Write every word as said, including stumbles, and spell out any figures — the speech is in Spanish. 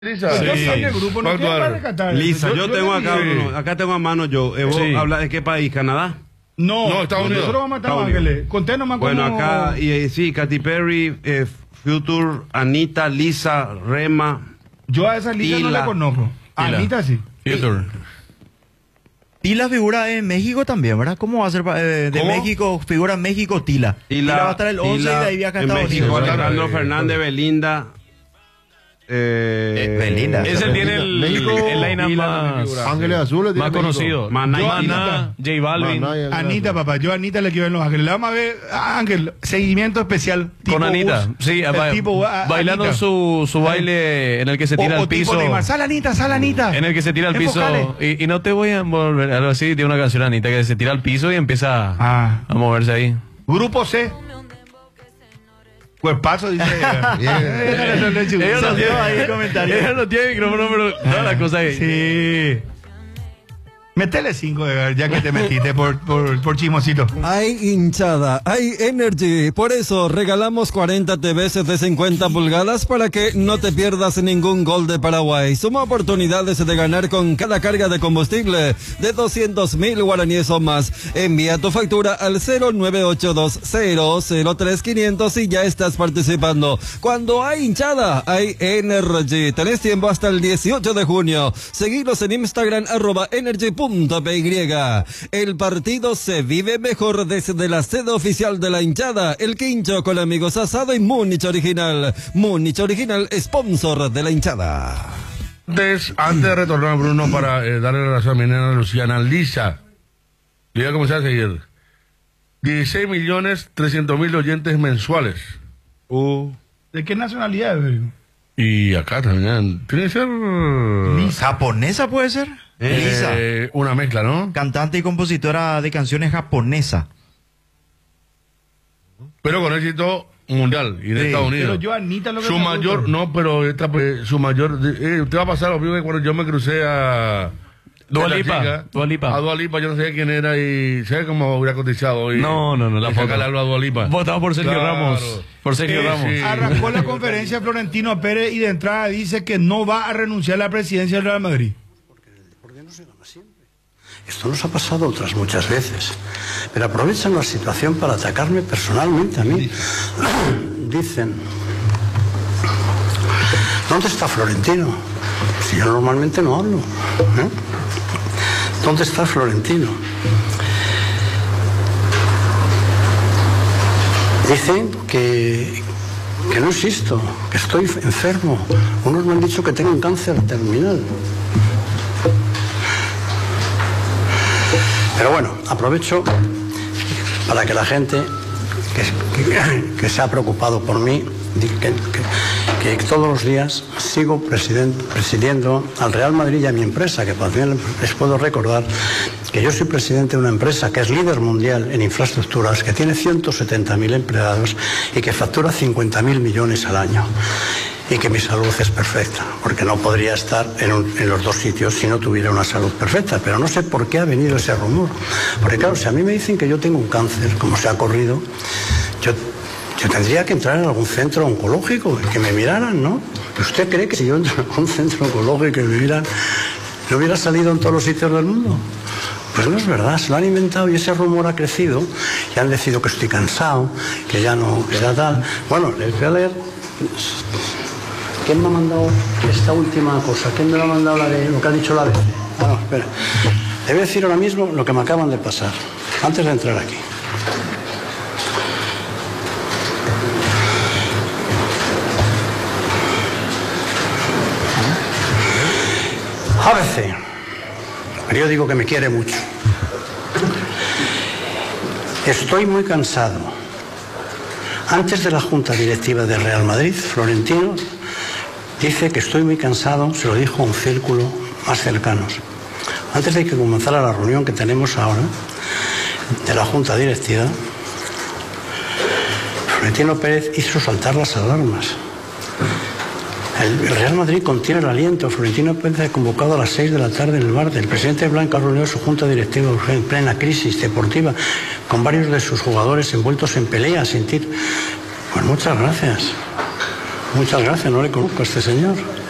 Lisa, sí. yo soy en el grupo, no quiero rescatar. Lisa, yo, yo tengo acá, sí. uno, acá tengo a mano yo. Eh, ¿Vos Sí. habla de qué país? ¿Canadá? No, No, Estados Unidos. Nosotros vamos a estar Estados Ángeles. Conté nomás Bueno, cómo... acá, y, eh, sí, Katy Perry, eh, Future, Anita, Lisa, Rema. Yo a esa Lisa no Tila. la conozco. A Tila. Anita sí. Future. Tila figura en México también, ¿verdad? ¿Cómo va a ser pa- eh, de ¿Cómo? México? Figura en México Tila. Tila, va a estar el once y de ahí viaja a en Estados México, Unidos. Alejandro Sí. Fernández, Belinda. Eh, Belinda. Ese tiene el, México, el line-up Tila más, figura. Ángeles Azules tiene más México. conocido. Maná y Yo, Maná, J Balvin. Maná y- Anita, papá. Yo a Anita le quiero en Los Ángeles. Le vamos a ver a Ángel. Seguimiento especial. tipo Con Anita, bus. sí, El ba- tipo, a- bailando Anita. su, su baile en el que se tira o, al o tipo piso. Neymar. Sal Anita, sal Anita. En el que se tira al piso Enfocale. y, y no te voy a envolver, algo así, tiene una canción Anita que se tira al piso y empieza Ah. a moverse ahí. Grupo C. Cuerpazo, dice. Ellos no tienen ahí el comentario. Ellos no tienen micrófono, pero todas las cosas que... Sí. Metele cinco, Edgar, ya que te metiste por, por, por chismosito. Hay hinchada, hay energy, por eso regalamos cuarenta T Vs de cincuenta pulgadas para que no te pierdas ningún gol de Paraguay. Suma oportunidades de ganar con cada carga de combustible de doscientos mil guaraníes o más. Envía tu factura al cero nueve ocho dos cero cero tres quinientos y ya estás participando. Cuando hay hinchada, hay energy. Tenés tiempo hasta el dieciocho de junio. Seguinos en Instagram, arroba energy punto p y. El partido se vive mejor desde la sede oficial de la hinchada. El Quincho con amigos asado y Múnich Original. Múnich Original, sponsor de la hinchada. Antes, antes de retornar, Bruno, para eh, darle la razón a mi nena Luciana, Lisa, le voy a comenzar a seguir. dieciséis millones trescientos mil oyentes mensuales. Uh, ¿De qué nacionalidad, güey? Y acá también, tiene que ser... ¿Japonesa puede ser? Lisa, eh, una mezcla, ¿no? cantante y compositora de canciones japonesa. Pero con éxito mundial y de Sí, Estados Unidos. Pero yo a Anita lo que Su me mayor, gusta. no, pero esta, pues, su mayor, eh, te va a pasar lo mismo que cuando yo me crucé a Dua a la Lipa, chica, Dua Lipa. a Dua Lipa, yo no sabía quién era y sé cómo hubiera cotizado. Y, No, no, no, la y foto. sacarle algo a Dua Lipa. Votamos por Sergio Claro. Ramos. Por Sergio Sí, Ramos. sí. Arrancó la conferencia Florentino Pérez y de entrada dice que no va a renunciar a la presidencia del Real Madrid. Esto nos ha pasado otras muchas veces, pero aprovechan la situación para atacarme personalmente a mí. Dicen, ¿dónde está Florentino? Si yo normalmente no hablo. ¿eh? ¿Dónde está Florentino? Dicen que, que no existo, que estoy enfermo. Unos me han dicho que tengo un cáncer terminal. Pero bueno, aprovecho para que la gente que, que, que se ha preocupado por mí, que, que, que todos los días sigo presiden, presidiendo al Real Madrid y a mi empresa, que también les puedo recordar que yo soy presidente de una empresa que es líder mundial en infraestructuras, que tiene ciento setenta mil empleados y que factura cincuenta mil millones al año. Y que mi salud es perfecta, porque no podría estar en, un, en los dos sitios si no tuviera una salud perfecta. Pero no sé por qué ha venido ese rumor. Porque claro, si a mí me dicen que yo tengo un cáncer, como se ha corrido, yo, yo tendría que entrar en algún centro oncológico y que me miraran, ¿no? ¿Usted cree que si yo entro en algún centro oncológico y me miran, no hubiera salido en todos los sitios del mundo? Pues no es verdad, se lo han inventado y ese rumor ha crecido y han decidido que estoy cansado, que ya no, que ya tal. Bueno, les voy a leer... ¿Quién me ha mandado esta última cosa? ¿Quién me lo ha mandado la de lo que ha dicho la A B C? Ah, no, espera. Le voy a decir ahora mismo lo que me acaban de pasar, antes de entrar aquí. A B C, periódico que me quiere mucho. Estoy muy cansado. Antes de la Junta Directiva del Real Madrid, Florentino dice que estoy muy cansado, se lo dijo a un círculo más cercanos. Antes de que comenzara la reunión que tenemos ahora de la Junta Directiva, Florentino Pérez hizo saltar las alarmas. El Real Madrid contiene el aliento. Florentino Pérez ha convocado a las seis de la tarde en el Barte. El presidente Blanco ha reunido su junta directiva en plena crisis deportiva con varios de sus jugadores envueltos en peleas, sin tir. Pues muchas gracias. Muchas gracias, no le conozco a este señor.